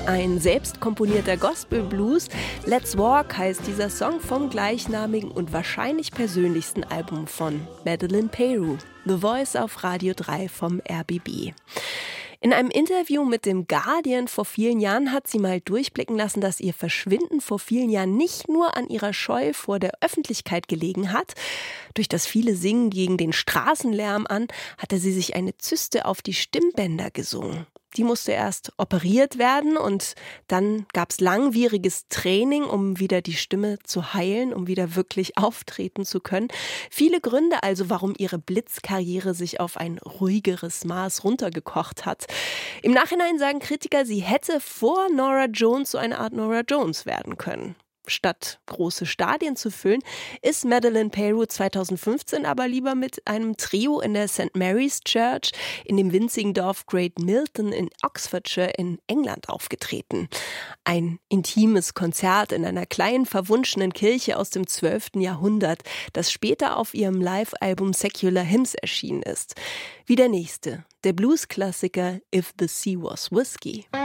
Ein selbst komponierter Gospel-Blues. Let's Walk heißt dieser Song vom gleichnamigen und wahrscheinlich persönlichsten Album von Madeleine Peyroux. The Voice auf Radio 3 vom RBB. In einem Interview mit dem Guardian vor vielen Jahren hat sie mal durchblicken lassen, dass ihr Verschwinden vor vielen Jahren nicht nur an ihrer Scheu vor der Öffentlichkeit gelegen hat. Durch das viele Singen gegen den Straßenlärm an, hatte sie sich eine Zyste auf die Stimmbänder gesungen. Die musste erst operiert werden und dann gab es langwieriges Training, um wieder die Stimme zu heilen, um wieder wirklich auftreten zu können. Viele Gründe also, warum ihre Blitzkarriere sich auf ein ruhigeres Maß runtergekocht hat. Im Nachhinein sagen Kritiker, sie hätte vor Norah Jones so eine Art Norah Jones werden können. Statt große Stadien zu füllen, ist Madeleine Peyroux 2015 aber lieber mit einem Trio in der St. Mary's Church in dem winzigen Dorf Great Milton in Oxfordshire in England aufgetreten. Ein intimes Konzert in einer kleinen verwunschenen Kirche aus dem 12. Jahrhundert, das später auf ihrem Live-Album Secular Hymns erschienen ist. Wie der nächste, der Blues-Klassiker If the Sea Was Whiskey.